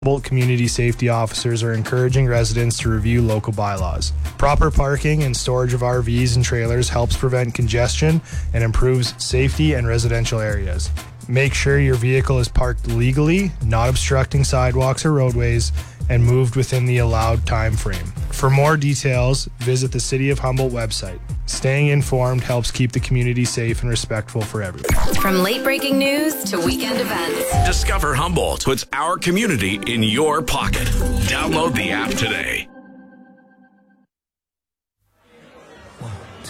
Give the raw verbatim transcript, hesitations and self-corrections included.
Humboldt community safety officers are encouraging residents to review local bylaws. Proper parking and storage of R Vs and trailers helps prevent congestion and improves safety in residential areas. Make sure your vehicle is parked legally, not obstructing sidewalks or roadways, and moved within the allowed time frame. For more details, visit the City of Humboldt website. Staying informed helps keep the community safe and respectful for everyone. From late-breaking news to weekend events, Discover Humboldt puts our community in your pocket. Download the app today.